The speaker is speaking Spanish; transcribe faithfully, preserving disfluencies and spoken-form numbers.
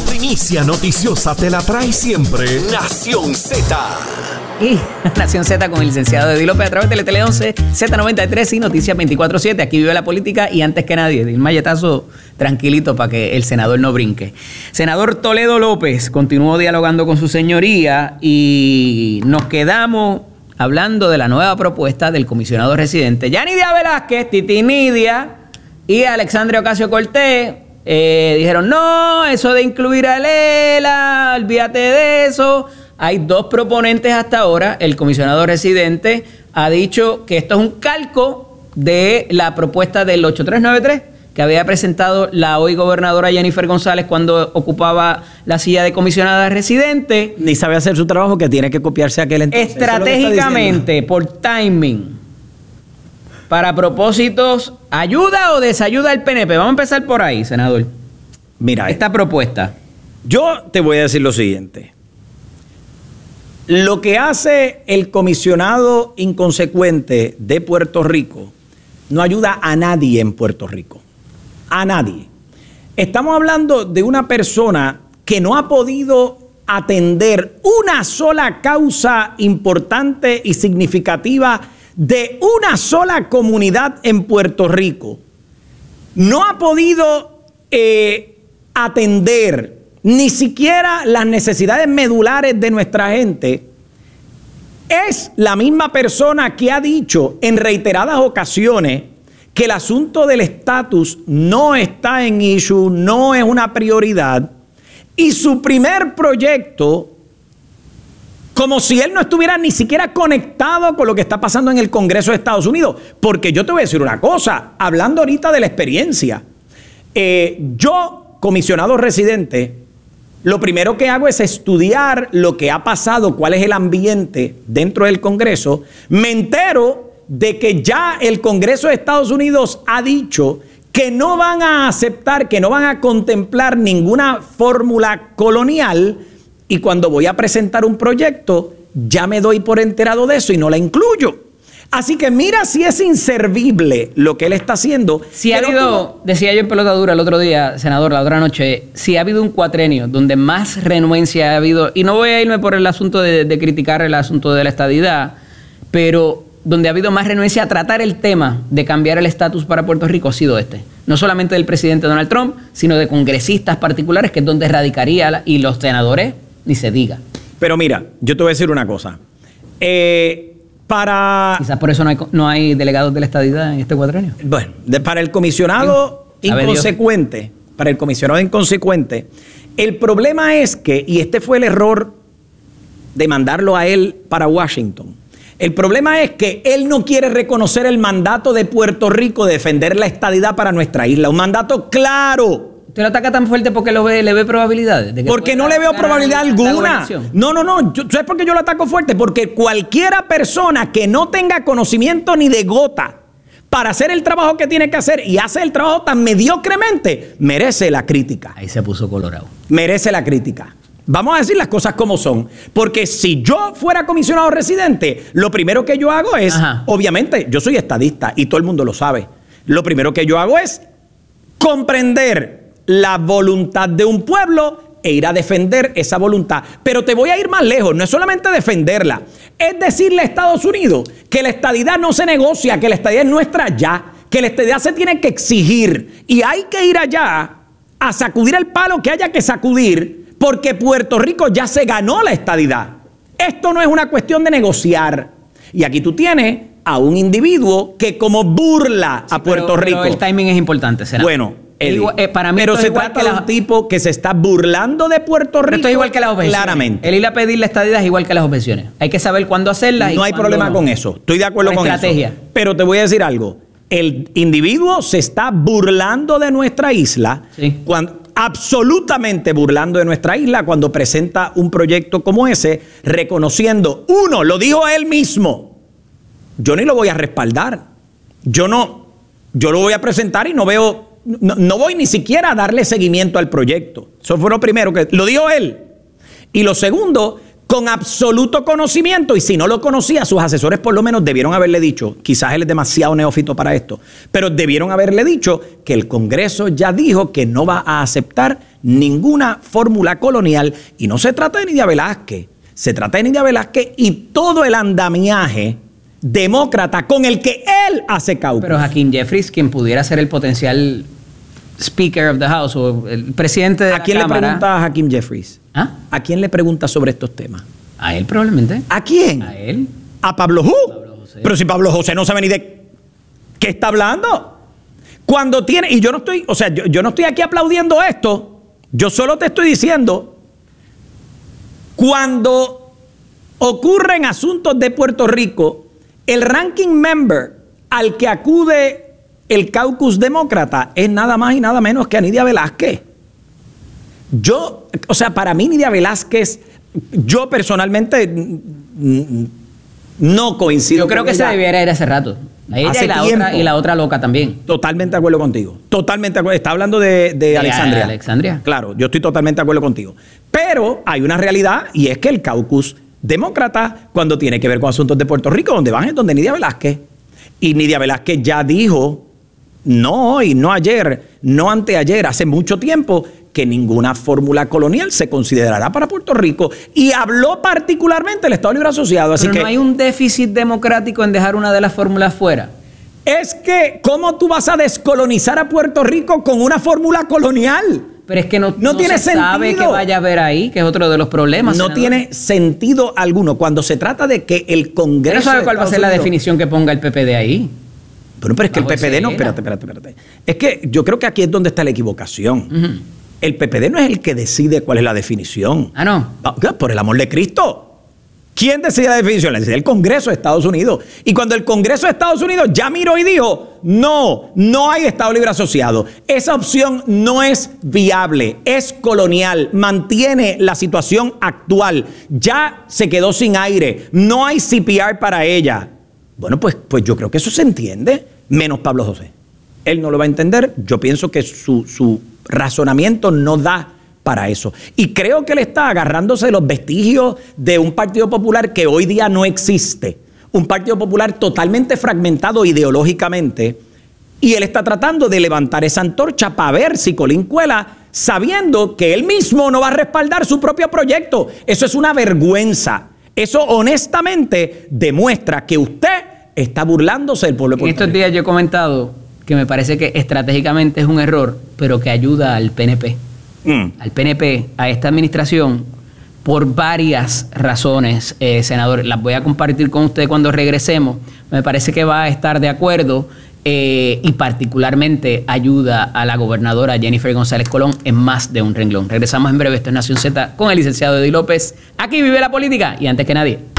primicia noticiosa te la trae siempre Nación Z. Y Nación Z con el licenciado Eddie López a través de Tele once, Z noventa y tres y Noticias veinticuatro siete. Aquí vive la política y antes que nadie, el malletazo tranquilito para que el senador no brinque. Senador Toledo López continuó dialogando con su señoría y nos quedamos hablando de la nueva propuesta del comisionado residente Yanidia Velázquez, Titi Nidia y Alexandria Ocasio-Cortez. Eh, dijeron, no, eso de incluir a Lela, olvídate de eso. Hay dos proponentes hasta ahora. El comisionado residente ha dicho que esto es un calco de la propuesta del ocho tres nueve tres que había presentado la hoy gobernadora Jennifer González cuando ocupaba la silla de comisionada residente. Ni sabe hacer su trabajo, que tiene que copiarse a aquel entonces. Estratégicamente, por timing, para propósitos, ¿ayuda o desayuda al P N P? Vamos a empezar por ahí, senador. Mira, esta propuesta. Yo te voy a decir lo siguiente. Lo que hace el comisionado inconsecuente de Puerto Rico no ayuda a nadie en Puerto Rico. A nadie. Estamos hablando de una persona que no ha podido atender una sola causa importante y significativa de una sola comunidad en Puerto Rico. No ha podido eh, atender ni siquiera las necesidades medulares de nuestra gente. Es la misma persona que ha dicho en reiteradas ocasiones que el asunto del estatus no está en issue, no es una prioridad, y su primer proyecto, como si él no estuviera ni siquiera conectado con lo que está pasando en el Congreso de Estados Unidos. Porque yo te voy a decir una cosa, hablando ahorita de la experiencia, eh, yo, comisionado residente, lo primero que hago es estudiar lo que ha pasado, cuál es el ambiente dentro del Congreso. Me entero de que ya el Congreso de Estados Unidos ha dicho que no van a aceptar, que no van a contemplar ninguna fórmula colonial, y cuando voy a presentar un proyecto ya me doy por enterado de eso y no la incluyo. Así que mira si es inservible lo que él está haciendo. Si ha habido, tú... decía yo en Pelota Dura el otro día, senador, la otra noche, si ha habido un cuatrenio donde más renuencia ha habido, y no voy a irme por el asunto de, de criticar el asunto de la estadidad, pero donde ha habido más renuencia a tratar el tema de cambiar el estatus para Puerto Rico ha sido este. No solamente del presidente Donald Trump, sino de congresistas particulares, que es donde radicaría, la, y los senadores, ni se diga. Pero mira, yo te voy a decir una cosa. Eh... Para... Quizás por eso no hay, no hay delegados de la estadidad en este cuatrenio. Bueno, de, para el comisionado sí, inconsecuente, para el comisionado inconsecuente, el problema es que, y este fue el error de mandarlo a él para Washington, el problema es que él no quiere reconocer el mandato de Puerto Rico de defender la estadidad para nuestra isla, un mandato claro. ¿Usted lo ataca tan fuerte porque lo ve, le ve probabilidades? De que porque no le veo probabilidad alguna. No, no, no. Yo, ¿sabes por qué yo lo ataco fuerte? Porque cualquiera persona que no tenga conocimiento ni de gota para hacer el trabajo que tiene que hacer y hace el trabajo tan mediocremente, merece la crítica. Ahí se puso colorado. Merece la crítica. Vamos a decir las cosas como son. Porque si yo fuera comisionado residente, lo primero que yo hago es, Ajá. obviamente, yo soy estadista y todo el mundo lo sabe. Lo primero que yo hago es comprender la voluntad de un pueblo e ir a defender esa voluntad. Pero te voy a ir más lejos, no es solamente defenderla, es decirle a Estados Unidos que la estadidad no se negocia, que la estadidad es nuestra ya, que la estadidad se tiene que exigir y hay que ir allá a sacudir el palo que haya que sacudir, porque Puerto Rico ya se ganó la estadidad. Esto no es una cuestión de negociar. Y aquí tú tienes a un individuo que como burla sí, a Puerto pero, Rico. Pero el timing es importante, senador. Bueno, Igual, eh, para mí pero se igual trata que de la... un tipo que se está burlando de Puerto Rico. Esto es igual que las objeciones. Claramente. El ir a pedir la estadidad es igual que las objeciones. Hay que saber cuándo hacerlas. No hay problema no. con eso. Estoy de acuerdo con estrategia. eso. Pero te voy a decir algo. El individuo se está burlando de nuestra isla, sí. cuando, absolutamente burlando de nuestra isla cuando presenta un proyecto como ese, reconociendo, uno, lo dijo él mismo, yo ni lo voy a respaldar. Yo no, yo lo voy a presentar y no veo... No, no voy ni siquiera a darle seguimiento al proyecto. Eso fue lo primero que lo dijo él. Y lo segundo, con absoluto conocimiento, y si no lo conocía, sus asesores por lo menos debieron haberle dicho, quizás él es demasiado neófito para esto, pero debieron haberle dicho que el Congreso ya dijo que no va a aceptar ninguna fórmula colonial, y no se trata de Nidia Velázquez, se trata de Nidia Velázquez y todo el andamiaje demócrata con el que él hace caucus. Pero Hakeem Jeffries, quien pudiera ser el potencial Speaker of the House o el presidente de la ¿A quién Cámara, le pregunta a Hakeem Jeffries? ¿Ah? ¿A quién le pregunta sobre estos temas? A él probablemente. ¿A quién? A él. ¿A Pablo Hu? Pablo José. Pero si Pablo José no sabe ni de qué está hablando. Cuando tiene, y yo no estoy, o sea, yo, yo no estoy aquí aplaudiendo esto, yo solo te estoy diciendo, cuando ocurren asuntos de Puerto Rico, el ranking member al que acude el caucus demócrata es nada más y nada menos que a Nidia Velázquez. Yo, o sea, para mí Nidia Velázquez, yo personalmente no coincido. Yo creo con que se ella. debiera ir hace rato. A ella Hace y la, tiempo. otra, y la otra loca también. Totalmente de acuerdo contigo. Totalmente de acuerdo. Está hablando de, de De Alexandria. Alexandria. Claro, yo estoy totalmente de acuerdo contigo. Pero hay una realidad, y es que el caucus demócrata, cuando tiene que ver con asuntos de Puerto Rico, donde van es donde Nidia Velázquez. Y Nidia Velázquez ya dijo, no hoy, no ayer, no anteayer, hace mucho tiempo, que ninguna fórmula colonial se considerará para Puerto Rico. Y habló particularmente del Estado Libre Asociado. Así Pero que no hay un déficit democrático en dejar una de las fórmulas fuera. es que, ¿cómo tú vas a descolonizar a Puerto Rico con una fórmula colonial? Pero es que no, No no tiene se sabe sentido. que vaya a haber ahí, que es otro de los problemas. No senador. tiene sentido alguno. Cuando se trata de que el Congreso... Pero no sabe de cuál va a Estados ser la Unidos- definición que ponga el P P D ahí. Bueno, pero es que el Bajo P P D no... ese Espérate, espérate, espérate. Es que yo creo que aquí es donde está la equivocación. Ujú. El P P D no es el que decide cuál es la definición. Ah, no. Ah, por el amor de Cristo. ¿Quién decide la definición? La decide el Congreso de Estados Unidos. Y cuando el Congreso de Estados Unidos ya miró y dijo, no, no hay Estado Libre Asociado. Esa opción no es viable, es colonial, mantiene la situación actual. Ya se quedó sin aire, no hay C P R para ella. Bueno, pues, pues yo creo que eso se entiende, menos Pablo José. Él no lo va a entender. Yo pienso que su, su razonamiento no da para eso. Y creo que él está agarrándose de los vestigios de un Partido Popular que hoy día no existe. Un Partido Popular totalmente fragmentado ideológicamente. Y él está tratando de levantar esa antorcha para ver si Colín cuela, sabiendo que él mismo no va a respaldar su propio proyecto. Eso es una vergüenza. Eso honestamente demuestra que usted está burlándose del pueblo de En Puerto estos Rico. días yo he comentado que me parece que estratégicamente es un error, pero que ayuda al P N P. Mm. Al P N P, a esta administración, por varias razones, eh, senador. Las voy a compartir con usted cuando regresemos. Me parece que va a estar de acuerdo eh, y particularmente ayuda a la gobernadora Jennifer González Colón en más de un renglón. Regresamos en breve. Esto es Nación Z con el licenciado Eddie López. Aquí vive la política y antes que nadie.